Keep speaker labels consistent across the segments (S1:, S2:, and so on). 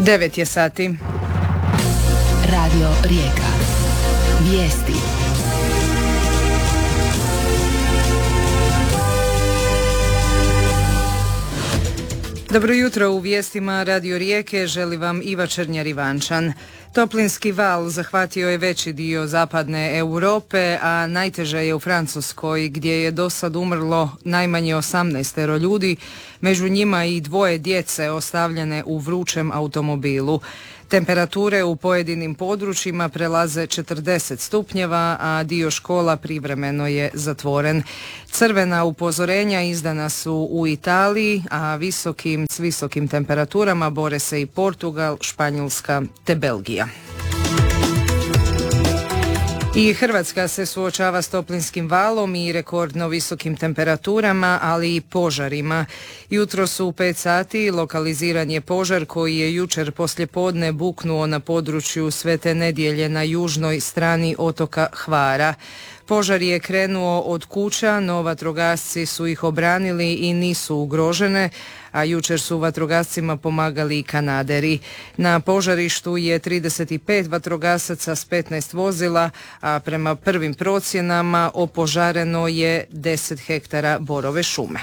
S1: 9 je sati.
S2: Radio Rijeka. Vijesti.
S1: Dobro jutro, u vijestima Radio Rijeke želi vam Iva Černjar-Ivančan. Toplinski val zahvatio je veći dio zapadne Europe, a najteže je u Francuskoj, gdje je do sad umrlo najmanje 18 ljudi, među njima i 2 djece ostavljene u vrućem automobilu. Temperature u pojedinim područjima prelaze 40 stupnjeva, a dio škola privremeno je zatvoren. Crvena upozorenja izdana su u Italiji, a s visokim temperaturama bore se i Portugal, Španjolska te Belgija. I Hrvatska se suočava s toplinskim valom i rekordno visokim temperaturama, ali i požarima. Jutros u 5 sati lokaliziran je požar koji je jučer poslijepodne buknuo na području Svete Nedjelje na južnoj strani otoka Hvara. Požar je krenuo od kuća, no vatrogasci su ih obranili i nisu ugrožene, a jučer su vatrogascima pomagali i kanaderi. Na požarištu je 35 vatrogasaca s 15 vozila, a prema prvim procjenama opožareno je 10 hektara borove šume.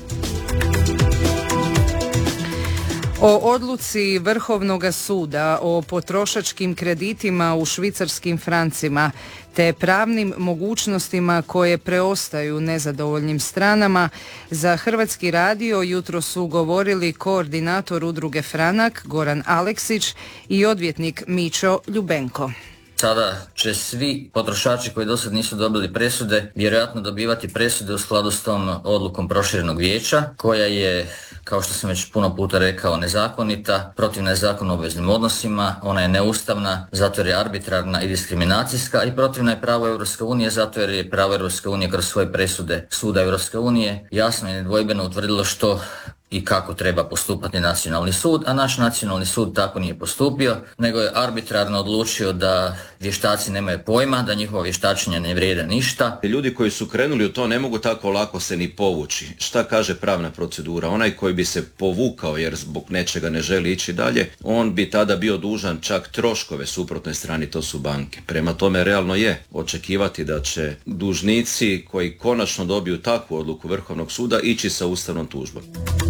S1: O odluci Vrhovnog suda o potrošačkim kreditima u švicarskim francima te pravnim mogućnostima koje preostaju nezadovoljnim stranama za Hrvatski radio jutro su govorili koordinator udruge Franak Goran Aleksić i odvjetnik Mićo Ljubenko.
S3: Sada će svi potrošači koji dosad nisu dobili presude vjerojatno dobivati presude u skladu s tom odlukom proširenog vijeća, koja je, kao što sam već puno puta rekao, nezakonita, protivna je Zakonu o obveznim odnosima, ona je neustavna zato jer je arbitrarna i diskriminacijska i protivna je pravo Europske unije zato jer je pravo Europske unije kroz svoje presude Suda Europske unije jasno i nedvojbeno utvrdilo što i kako treba postupati nacionalni sud, a naš nacionalni sud tako nije postupio, nego je arbitrarno odlučio da vještaci nemaju pojma, da njihova vještačenja ne vrijede ništa.
S4: Ljudi koji su krenuli u to ne mogu tako lako se ni povući. Šta kaže pravna procedura? Onaj koji bi se povukao jer zbog nečega ne želi ići dalje, on bi tada bio dužan čak troškove suprotnoj strani, to su banke. Prema tome realno je očekivati da će dužnici koji konačno dobiju takvu odluku Vrhovnog suda ići sa ustavnom tužbom.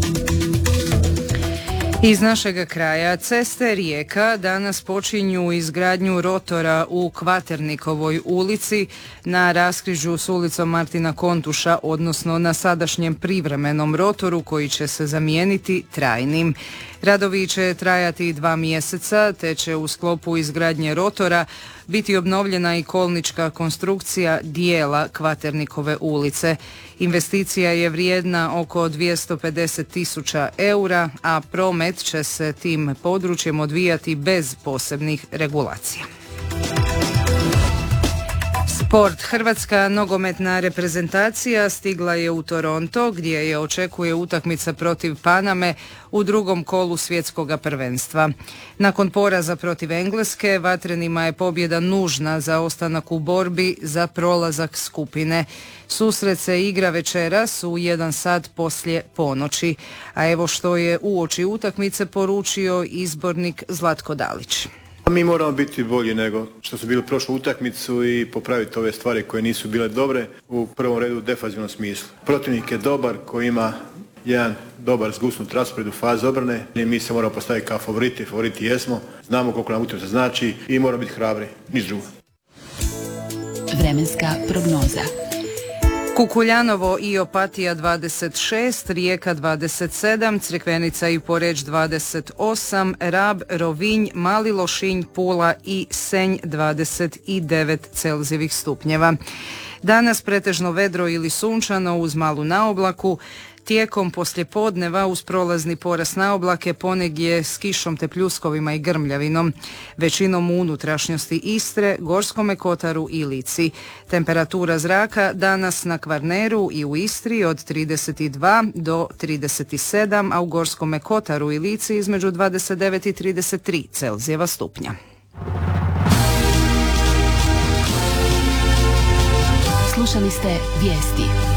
S1: Iz našega kraja ceste Rijeka danas počinju izgradnju rotora u Kvaternikovoj ulici na raskrižju s ulicom Martina Kontuša, odnosno na sadašnjem privremenom rotoru koji će se zamijeniti trajnim. Radovi će trajati 2 mjeseca, te će u sklopu izgradnje rotora biti obnovljena i kolnička konstrukcija dijela Kvaternikove ulice. Investicija je vrijedna oko 250.000 eura, a promet će se tim područjem odvijati bez posebnih regulacija. Sport. Hrvatska nogometna reprezentacija stigla je u Toronto gdje je očekuje utakmica protiv Paname u drugom kolu svjetskoga prvenstva. Nakon poraza protiv Engleske, vatrenima je pobjeda nužna za ostanak u borbi za prolazak skupine. Susret se igra večeras u 1 sat poslije ponoći, a evo što je uoči utakmice poručio izbornik Zlatko Dalić.
S5: Mi moramo biti bolji nego što su bili prošlu utakmicu i popraviti ove stvari koje nisu bile dobre u prvom redu u defanzivnom smislu. Protivnik je dobar koji ima jedan dobar zgusnut raspored u fazi obrane i mi se moramo postaviti kao favoriti jesmo, znamo koliko nam utakmica znači i moramo biti hrabri, niš drugo.
S2: Vremenska prognoza.
S1: Kukuljanovo i Opatija 26, Rijeka 27, Crikvenica i Poreč 28, Rab, Rovinj, Mali Lošinj, Pula i Senj 29 Celzijevih stupnjeva. Danas pretežno vedro ili sunčano uz malu naoblaku. Tijekom poslijepodneva uz prolazni porast na oblake ponegdje s kišom te pljuskovima i grmljavinom. Većinom u unutrašnjosti Istre, Gorskome kotaru i Lici. Temperatura zraka danas na Kvarneru i u Istri od 32 do 37, a u Gorskome kotaru i Lici između 29 i 33 Celzijeva stupnja.
S2: Slušali ste vijesti.